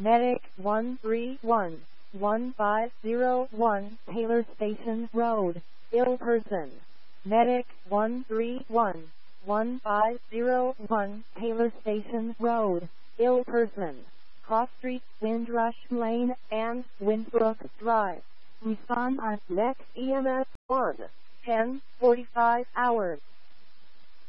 Medic 131-1501 Taylor Station Road, ill person. Medic 131-1501 Taylor Station Road, ill person. Cross Street, Windrush Lane, and Windbrook Drive. Respond at next EMS 1, 10:45 hours.